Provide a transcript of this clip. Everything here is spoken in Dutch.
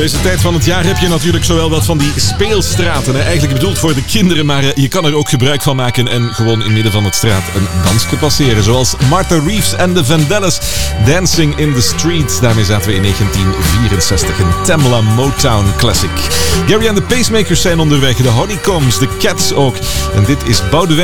Deze tijd van het jaar heb je natuurlijk zowel wat van die speelstraten. Hè? Eigenlijk bedoeld voor de kinderen, maar je kan er ook gebruik van maken en gewoon in midden van het straat een dansje passeren. Zoals Martha Reeves en de Vandellas, Dancing in the Street. Daarmee zaten we in 1964, een Tamla Motown classic. Gary and the Pacemakers zijn onderweg, de Honeycombs, de Cats ook. En dit is Boudewijn